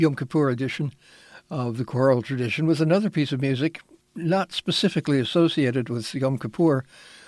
Yom Kippur edition of the choral tradition with another piece of music not specifically associated with Yom Kippur,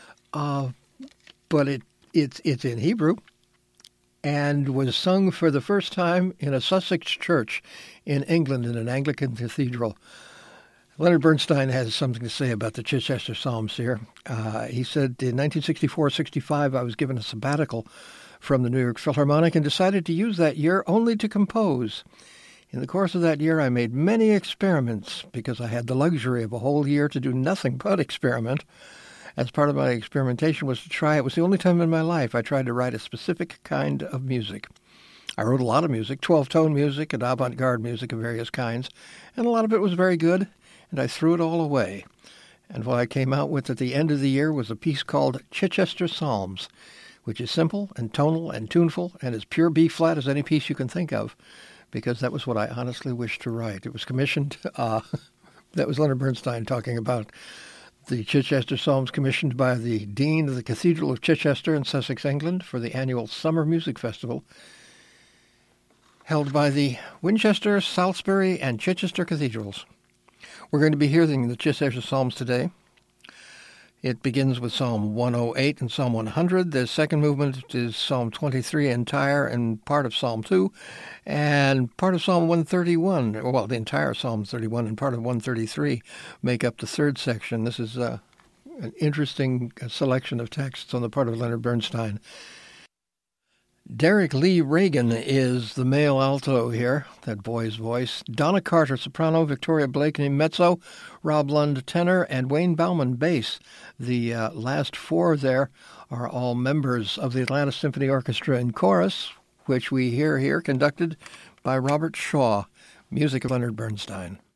but it's in Hebrew and was sung for the first time in a Sussex church in England in an Anglican cathedral. Leonard Bernstein has something to say about the Chichester Psalms here. He said, in 1964-65, I was given a sabbatical from the New York Philharmonic and decided to use that year only to compose. In the course of that year, I made many experiments because I had the luxury of a whole year to do nothing but experiment. As part of my experimentation was to try, it was the only time in my life I tried to write a specific kind of music. I wrote a lot of music, 12-tone music and avant-garde music of various kinds, and a lot of it was very good, and I threw it all away. And what I came out with at the end of the year was a piece called Chichester Psalms, which is simple and tonal and tuneful and as pure B-flat as any piece you can think of, because that was what I honestly wished to write. It was commissioned, that was Leonard Bernstein talking about the Chichester Psalms, commissioned by the Dean of the Cathedral of Chichester in Sussex, England, for the annual Summer Music Festival, held by the Winchester, Salisbury, and Chichester Cathedrals. We're going to be hearing the Chichester Psalms today. It begins with Psalm 108 and Psalm 100. The second movement is Psalm 23 entire and part of Psalm 2, and part of Psalm 131, well, the entire Psalm 31 and part of 133 make up the third section. This is an interesting selection of texts on the part of Leonard Bernstein. Derek Lee Reagan is the male alto here, that boy's voice. Donna Carter, soprano. Victoria Blakeney, mezzo. Rob Lund, tenor. And Wayne Bauman, bass. The last four there are all members of the Atlanta Symphony Orchestra in chorus, which we hear here conducted by Robert Shaw. Music of Leonard Bernstein.